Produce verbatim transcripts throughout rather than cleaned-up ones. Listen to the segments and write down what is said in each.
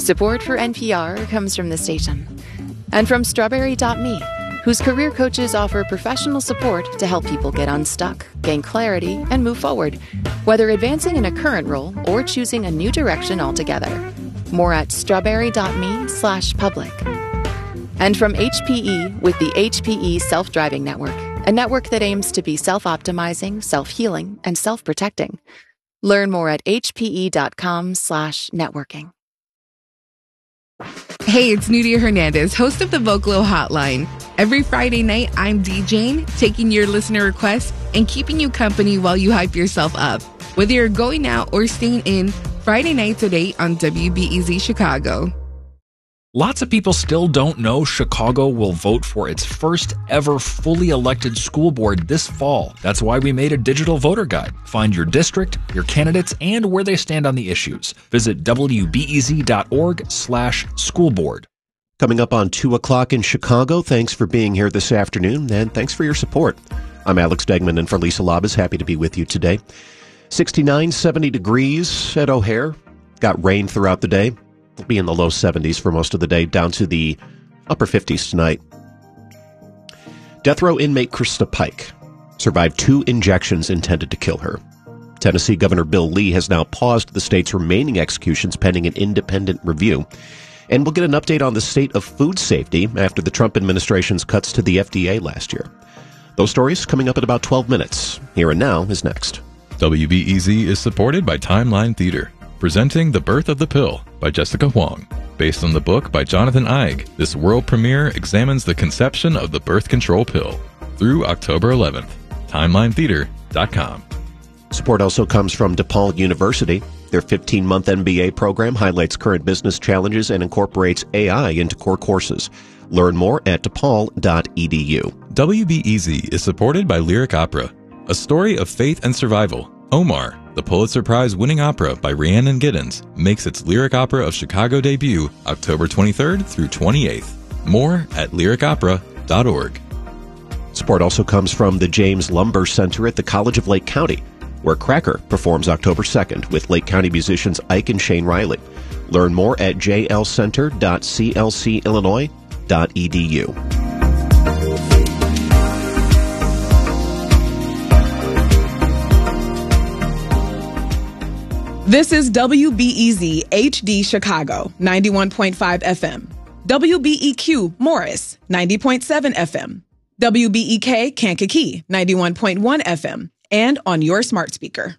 Support for N P R comes from the station and from Strawberry dot me, whose career coaches offer professional support to help people get unstuck, gain clarity, and move forward, whether advancing in a current role or choosing a new direction altogether. More at strawberry dot me slash public. And from H P E with the H P E Self-Driving Network, a network that aims to be self-optimizing, self-healing, and self-protecting. Learn more at hpe.com slash networking. Hey, it's Nudia Hernandez, host of the Vocalo Hotline. Every Friday night, I'm DJing, taking your listener requests, and keeping you company while you hype yourself up. Whether you're going out or staying in, Friday nights at eight on W B E Z Chicago. Lots of people still don't know Chicago will vote for its first ever fully elected school board this fall. That's why we made a digital voter guide. Find your district, your candidates, and where they stand on the issues. Visit W B E Z dot org slash school board. Coming up on two o'clock in Chicago, thanks for being here this afternoon, and thanks for your support. I'm Alex Degman, and for Lisa Labas, happy to be with you today. sixty-nine, seventy degrees at O'Hare. Got rain throughout the day. We'll be in the low seventies for most of the day, down to the upper fifties tonight. Death row inmate Krista Pike survived two injections intended to kill her. Tennessee Governor Bill Lee has now paused the state's remaining executions pending an independent review. And we'll get an update on the state of food safety after the Trump administration's cuts to the F D A last year. Those stories coming up in about twelve minutes. Here and Now is next. W B E Z is supported by Timeline Theater, presenting The Birth of the Pill by Jessica Huang. Based on the book by Jonathan Eig, this world premiere examines the conception of the birth control pill. Through October eleventh. timeline theater dot com. Support also comes from DePaul University. Their fifteen-month M B A program highlights current business challenges and incorporates A I into core courses. Learn more at depaul dot e d u. W B E Z is supported by Lyric Opera, a story of faith and survival. Omar, the Pulitzer Prize-winning opera by Rhiannon Giddens, makes its Lyric Opera of Chicago debut October twenty-third through twenty-eighth. More at lyric opera dot org. Support also comes from the James Lumber Center at the College of Lake County, where Cracker performs October second with Lake County musicians Ike and Shane Riley. Learn more at j l center dot c l c illinois dot e d u. This is W B E Z H D Chicago, ninety-one point five F M. W B E Q Morris, ninety point seven F M. W B E K Kankakee, ninety-one point one F M. And on your smart speaker.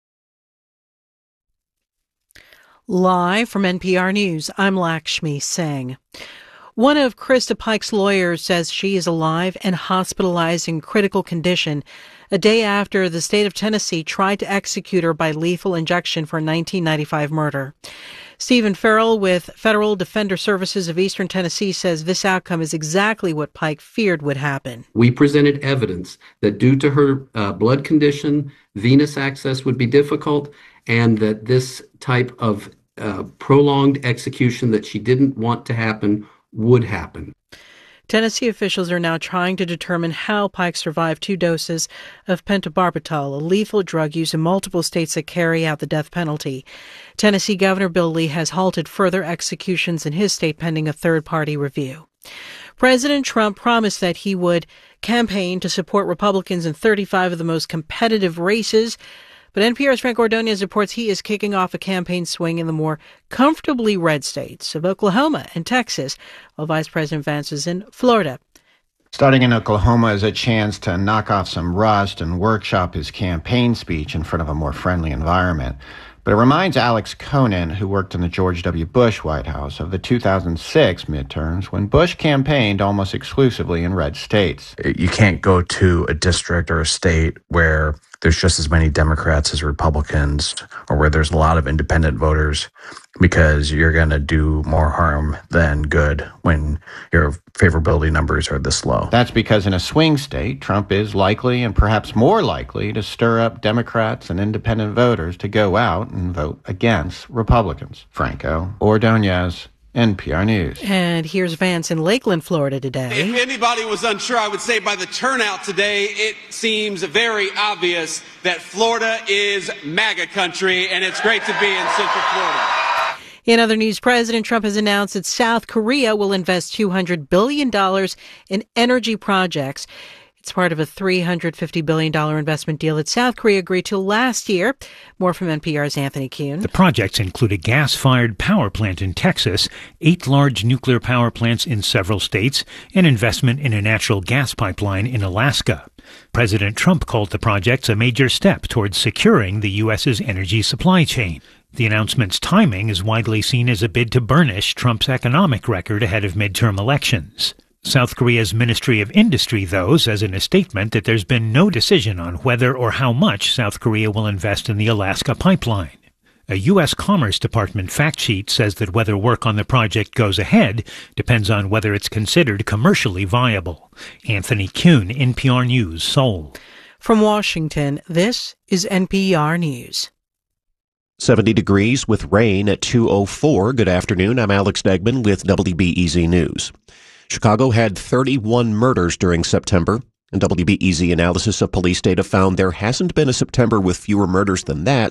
Live from N P R News, I'm Lakshmi Singh. One of Krista Pike's lawyers says she is alive and hospitalized in critical condition a day after the state of Tennessee tried to execute her by lethal injection for a nineteen ninety-five murder. Stephen Farrell with Federal Defender Services of Eastern Tennessee says this outcome is exactly what Pike feared would happen. We presented evidence that due to her uh, blood condition, venous access would be difficult, and that this type of uh, prolonged execution that she didn't want to happen would happen. Tennessee officials are now trying to determine how Pike survived two doses of pentobarbital, a lethal drug used in multiple states that carry out the death penalty. Tennessee Governor Bill Lee has halted further executions in his state pending a third-party review. President Trump promised that he would campaign to support Republicans in thirty-five of the most competitive races, but N P R's Frank Ordonez reports he is kicking off a campaign swing in the more comfortably red states of Oklahoma and Texas, while Vice President Vance is in Florida. Starting in Oklahoma is a chance to knock off some rust and workshop his campaign speech in front of a more friendly environment. But it reminds Alex Conan, who worked in the George W. Bush White House, of the two thousand six midterms when Bush campaigned almost exclusively in red states. You can't go to a district or a state where there's just as many Democrats as Republicans, or where there's a lot of independent voters, because you're going to do more harm than good when your favorability numbers are this low. That's because in a swing state, Trump is likely and perhaps more likely to stir up Democrats and independent voters to go out and vote against Republicans. Franco Ordonez, N P R News. And here's Vance in Lakeland, Florida today. If anybody was unsure, I would say by the turnout today, it seems very obvious that Florida is MAGA country, and it's great to be in Central Florida. In other news, President Trump has announced that South Korea will invest two hundred billion dollars in energy projects. It's part of a three hundred fifty billion dollars investment deal that South Korea agreed to last year. More from N P R's Anthony Kuhn. The projects include a gas-fired power plant in Texas, eight large nuclear power plants in several states, and investment in a natural gas pipeline in Alaska. President Trump called the projects a major step towards securing the U S's energy supply chain. The announcement's timing is widely seen as a bid to burnish Trump's economic record ahead of midterm elections. South Korea's Ministry of Industry, though, says in a statement that there's been no decision on whether or how much South Korea will invest in the Alaska pipeline. A U S Commerce Department fact sheet says that whether work on the project goes ahead depends on whether it's considered commercially viable. Anthony Kuhn, N P R News, Seoul. From Washington, this is N P R News. seventy degrees with rain at two oh four. Good afternoon. I'm Alex Degman with W B E Z News. Chicago had thirty-one murders during September, and W B E Z analysis of police data found there hasn't been a September with fewer murders than that